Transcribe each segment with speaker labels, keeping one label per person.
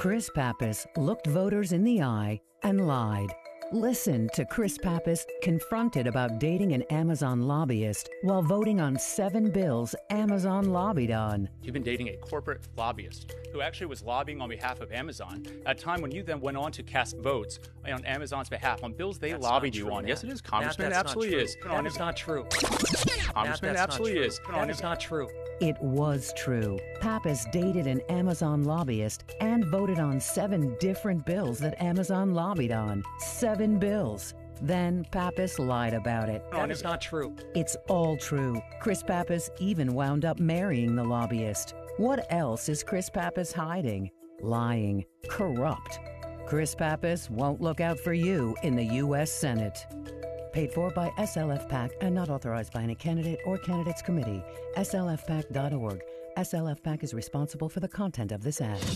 Speaker 1: Chris Pappas looked voters in the eye and lied. Listen to Chris Pappas confronted about dating an Amazon lobbyist while voting on 7 bills Amazon lobbied on.
Speaker 2: You've been dating a corporate lobbyist who actually was lobbying on behalf of Amazon at a time when you then went on to cast votes on Amazon's behalf on bills they lobbied you on. Yes, it is, Congressman. It absolutely is.
Speaker 3: That is not true.
Speaker 2: Congressman, it absolutely is.
Speaker 3: That is not true.
Speaker 1: It was true. Pappas dated an Amazon lobbyist and voted on 7 different bills that Amazon lobbied on. 7 bills. Then Pappas lied about it.
Speaker 3: That is not true.
Speaker 1: It's all true. Chris Pappas even wound up marrying the lobbyist. What else is Chris Pappas hiding? Lying. Corrupt. Chris Pappas won't look out for you in the U.S. Senate. Paid for by SLF PAC and not authorized by any candidate or candidates committee. SLFPAC.org. SLF PAC is responsible for the content of this ad.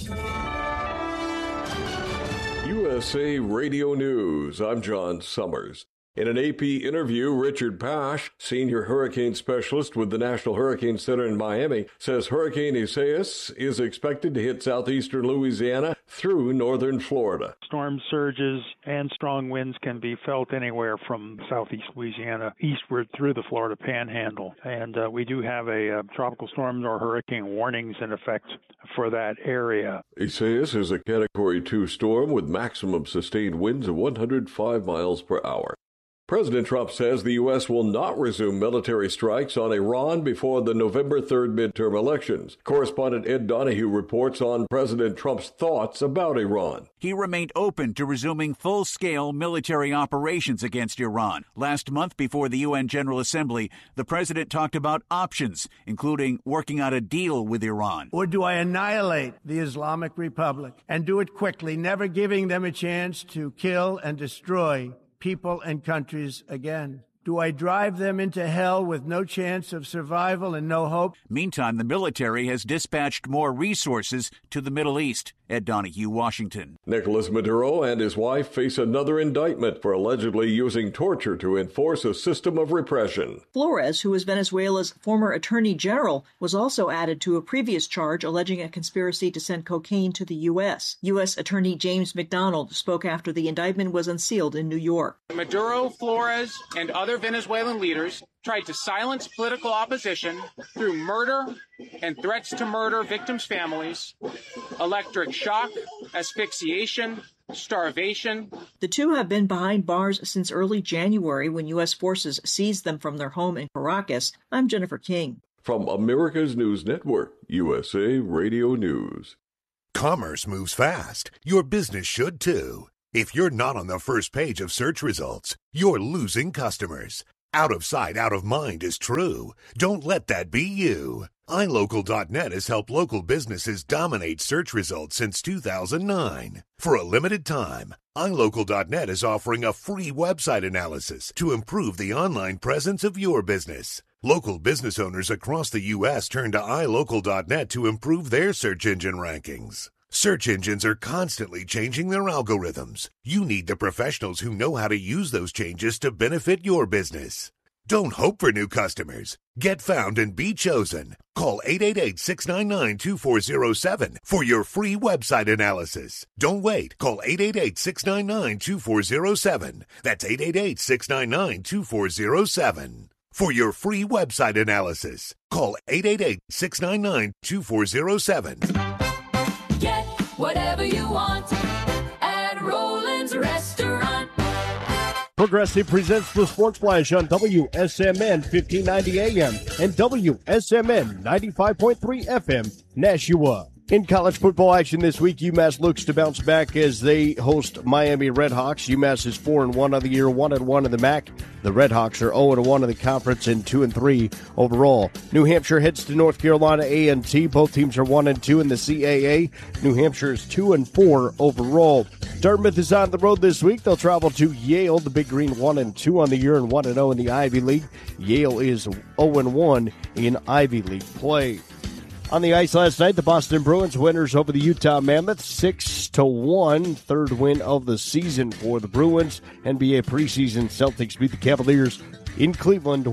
Speaker 4: USA Radio News. I'm John Summers. In an AP interview, Richard Pash, senior hurricane specialist with the National Hurricane Center in Miami, says Hurricane Isaias is expected to hit southeastern Louisiana through northern Florida.
Speaker 5: Storm surges and strong winds can be felt anywhere from southeast Louisiana eastward through the Florida Panhandle. And we do have a tropical storm or hurricane warnings in effect for that area.
Speaker 4: Isaias is a Category 2 storm with maximum sustained winds of 105 miles per hour. President Trump says the U.S. will not resume military strikes on Iran before the November 3rd midterm elections. Correspondent Ed Donahue reports on President Trump's thoughts about Iran.
Speaker 6: He remained open to resuming full-scale military operations against Iran. Last month, before the UN General Assembly, the president talked about options, including working out a deal with Iran.
Speaker 7: Or do I annihilate the Islamic Republic and do it quickly, never giving them a chance to kill and destroy people and countries again? Do I drive them into hell with no chance of survival and no hope?
Speaker 6: Meantime, the military has dispatched more resources to the Middle East. Ed Donahue, Washington.
Speaker 4: Nicolas Maduro and his wife face another indictment for allegedly using torture to enforce a system of repression.
Speaker 8: Flores, who is Venezuela's former attorney general, was also added to a previous charge alleging a conspiracy to send cocaine to the U.S. U.S. Attorney James McDonald spoke after the indictment was unsealed in New York.
Speaker 9: Maduro, Flores, and other Venezuelan leaders tried to silence political opposition through murder and threats to murder victims' families, electric shock, asphyxiation, starvation.
Speaker 8: The two have been behind bars since early January when U.S. forces seized them from their home in Caracas. I'm Jennifer King.
Speaker 4: From America's News Network, USA Radio News.
Speaker 10: Commerce moves fast. Your business should too. If you're not on the first page of search results, you're losing customers. Out of sight, out of mind is true. Don't let that be you. iLocal.net has helped local businesses dominate search results since 2009. For a limited time, iLocal.net is offering a free website analysis to improve the online presence of your business. Local business owners across the U.S. turn to iLocal.net to improve their search engine rankings. Search engines are constantly changing their algorithms. You need the professionals who know how to use those changes to benefit your business. Don't hope for new customers. Get found and be chosen. Call 888-699-2407 for your free website analysis. Don't wait. Call 888-699-2407. That's 888-699-2407. For your free website analysis, call 888-699-2407.
Speaker 11: Get whatever you want at Roland's Restaurant.
Speaker 12: Progressive presents the Sports Flash on WSMN 1590 AM and WSMN 95.3 FM, Nashua. In college football action this week, UMass looks to bounce back as they host Miami Redhawks. UMass is 4-1 on the year, 1-1 in the MAC. The Redhawks are 0-1 in the conference and 2-3 overall. New Hampshire heads to North Carolina A&T. Both teams are 1-2 in the CAA. New Hampshire is 2-4 overall. Dartmouth is on the road this week. They'll travel to Yale. The Big Green 1-2 on the year and 1-0 in the Ivy League. Yale is 0-1 in Ivy League play. On the ice last night, the Boston Bruins winners over the Utah Mammoth, 6-1, third win of the season for the Bruins. NBA preseason Celtics beat the Cavaliers in Cleveland,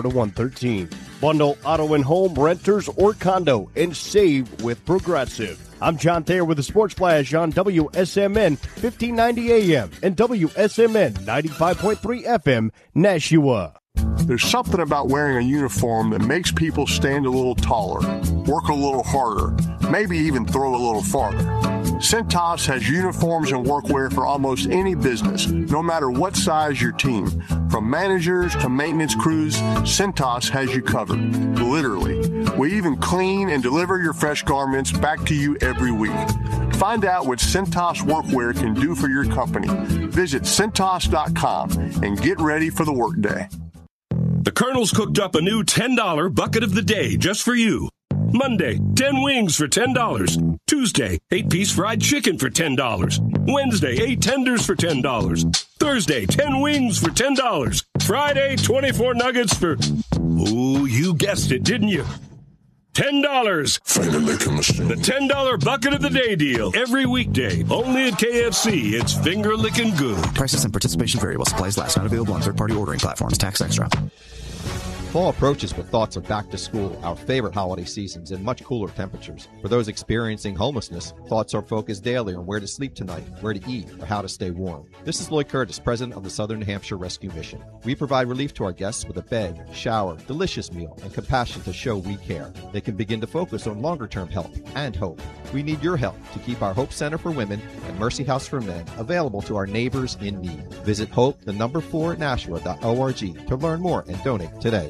Speaker 12: 124-113. Bundle auto and home, renters or condo, and save with Progressive. I'm John Thayer with the Sports Flash on WSMN 1590 AM and WSMN 95.3 FM, Nashua.
Speaker 13: There's something about wearing a uniform that makes people stand a little taller, work a little harder, maybe even throw a little farther. Cintas has uniforms and workwear for almost any business, no matter what size your team. From managers to maintenance crews, Cintas has you covered, literally. We even clean and deliver your fresh garments back to you every week. Find out what Cintas workwear can do for your company. Visit Cintas.com and get ready for the workday.
Speaker 14: The Colonel's cooked up a new $10 bucket of the day just for you. Monday, 10 wings for $10. Tuesday, 8-piece fried chicken for $10. Wednesday, 8 tenders for $10. Thursday, 10 wings for $10. Friday, 24 nuggets for... Ooh, you guessed it, didn't you? $10.
Speaker 13: Finger licking machine.
Speaker 14: The $10 bucket of the day deal. Every weekday. Only at KFC. It's finger licking good.
Speaker 15: Prices and participation variable. Supplies last. Not available on third-party ordering platforms. Tax extra.
Speaker 16: Fall approaches with thoughts of back to school, our favorite holiday seasons, and much cooler temperatures. For those experiencing homelessness, thoughts are focused daily on where to sleep tonight, where to eat, or how to stay warm. This is Lloyd Curtis, president of the Southern New Hampshire Rescue Mission. We provide relief to our guests with a bed, shower, delicious meal, and compassion to show we care. They can begin to focus on longer-term help and hope. We need your help to keep our Hope Center for Women and Mercy House for Men available to our neighbors in need. Visit hope4nashua.org to learn more and donate today.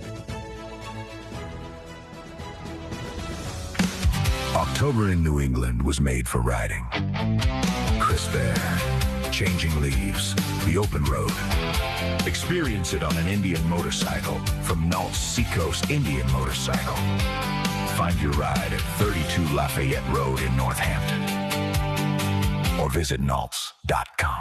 Speaker 17: October in New England was made for riding. Crisp air, changing leaves, the open road. Experience it on an Indian motorcycle from Nault's Seacoast Indian Motorcycle. Find your ride at 32 Lafayette Road in Northampton. Or visit Naults.com.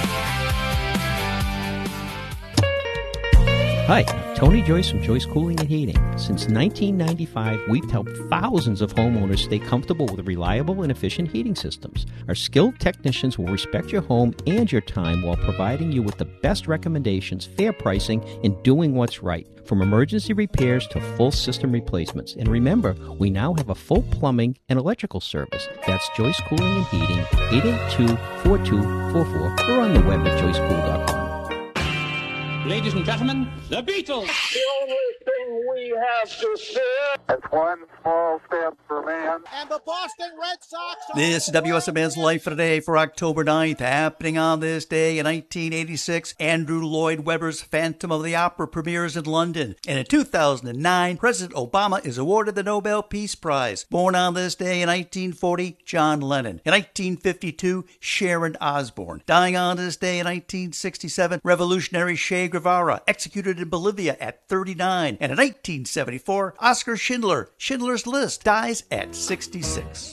Speaker 18: Hi, Tony Joyce from Joyce Cooling and Heating. Since 1995, we've helped thousands of homeowners stay comfortable with reliable and efficient heating systems. Our skilled technicians will respect your home and your time while providing you with the best recommendations, fair pricing, and doing what's right. From emergency repairs to full system replacements. And remember, we now have a full plumbing and electrical service. That's Joyce Cooling and Heating, 882-4244, or on the web at joycecool.com.
Speaker 19: Ladies and gentlemen, the Beatles!
Speaker 20: The only thing we have to fear is one small step for man.
Speaker 21: And the Boston Red Sox...
Speaker 22: This is WSMN's Life for Today for October 9th. Happening on this day in 1986, Andrew Lloyd Webber's Phantom of the Opera premieres in London. And in 2009, President Obama is awarded the Nobel Peace Prize. Born on this day in 1940, John Lennon. In 1952, Sharon Osbourne. Dying on this day in 1967, Revolutionary Che Guevara, executed in Bolivia at 39. And in 1974, Oskar Schindler, Schindler's List, dies at 66.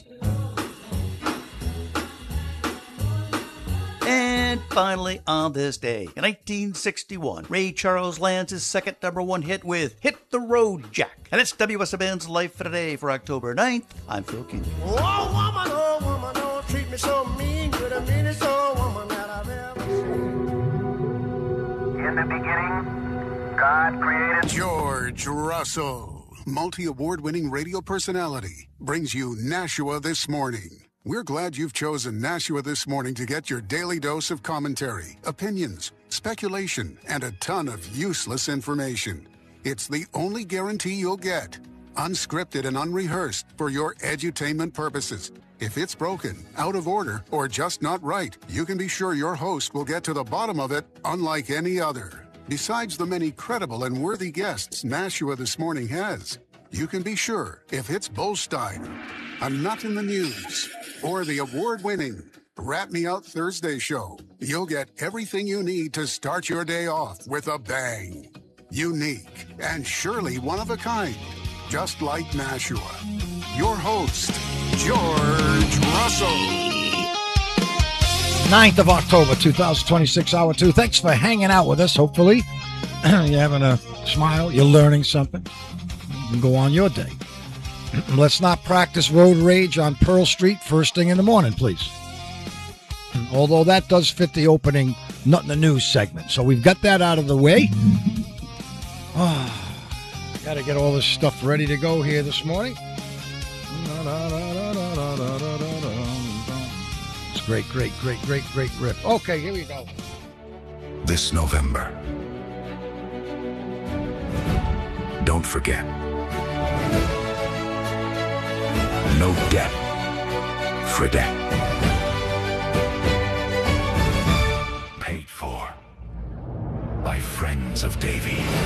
Speaker 22: And finally, on this day, in 1961, Ray Charles lands his second #1 hit with Hit the Road Jack. And it's WSMN's Life for Today for October 9th. I'm Phil King.
Speaker 21: Oh, woman, don't treat me so mean. You're the meanest old woman that I've ever seen.
Speaker 20: In the beginning, God created
Speaker 23: George Russell, multi-award-winning radio personality, brings you Nashua This Morning. We're glad you've chosen Nashua This Morning to get your daily dose of commentary, opinions, speculation, and a ton of useless information. It's the only guarantee you'll get. Unscripted and unrehearsed for your edutainment purposes. If it's broken, out of order, or just not right, you can be sure your host will get to the bottom of it unlike any other. Besides the many credible and worthy guests Nashua This Morning has, you can be sure if it's Bull Steiner, A Nut in the News, or the award-winning Rat Me Out Thursday show, you'll get everything you need to start your day off with a bang. Unique and surely one of a kind, just like Nashua. Your host, George Russell.
Speaker 24: 9th of October, 2026, Hour 2. Thanks for hanging out with us. Hopefully, you're having a smile. You're learning something. You can go on your day. Let's not practice road rage on Pearl Street first thing in the morning, please. Although that does fit the opening Nut in the News segment. So we've got that out of the way. Got to get all this stuff ready to go here this morning. Great riff. Okay, here we go.
Speaker 17: This November. Don't forget. No debt. Fredette. Paid for by Friends of Davy.